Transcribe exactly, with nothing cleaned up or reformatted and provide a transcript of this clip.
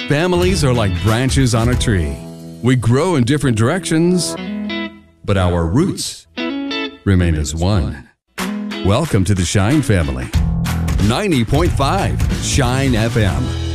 Families are like branches on a tree. We grow in different directions, but our roots remain as one. Welcome to the Shine family. ninety point five Shine F M.